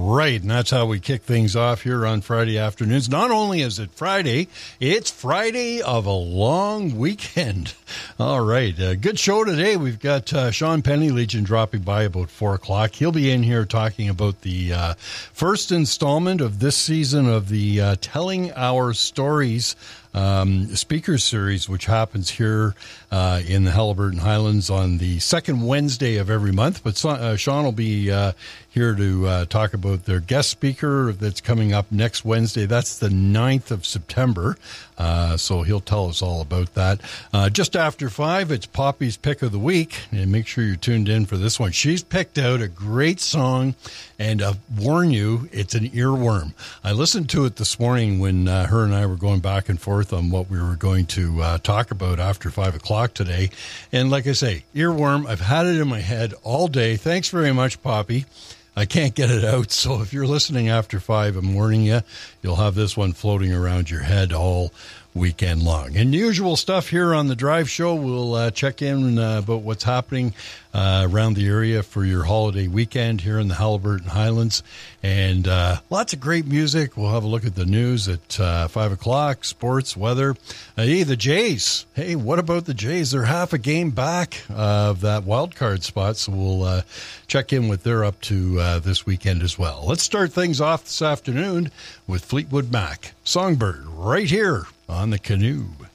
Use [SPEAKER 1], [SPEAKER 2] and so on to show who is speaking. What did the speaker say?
[SPEAKER 1] right, and that's how we kick things off here on Friday afternoons. Not only is it Friday, it's Friday of a long weekend. All right, good show today. We've got Sean Pennylegion dropping by about 4 o'clock. He'll be in here talking about the first installment of this season of the Telling Our Stories speaker series, which happens here in the Haliburton Highlands on the second Wednesday of every month. But Sean will be here to talk about their guest speaker that's coming up next Wednesday. That's the 9th of September. So he'll tell us all about that. Just after 5, it's Poppy's Pick of the Week. And make sure you're tuned in for this one. She's picked out a great song, and warn you, it's an earworm. I listened to it this morning when her and I were going back and forth on what we were going to talk about after 5 o'clock today. And like I say, earworm, I've had it in my head all day. Thanks very much, Poppy. I can't get it out, so if you're listening after 5, I'm warning you, you'll have this one floating around your head all weekend long. And usual stuff here on the Drive Show. We'll check in about what's happening around the area for your holiday weekend here in the Haliburton Highlands. And lots of great music. We'll have a look at the news at 5 o'clock, sports, weather. Hey, the Jays. Hey, what about the Jays? They're half a game back of that wild card spot, so we'll check in what they're up to this weekend as well. Let's start things off this afternoon with Fleetwood Mac. Songbird, right here on the Canoe.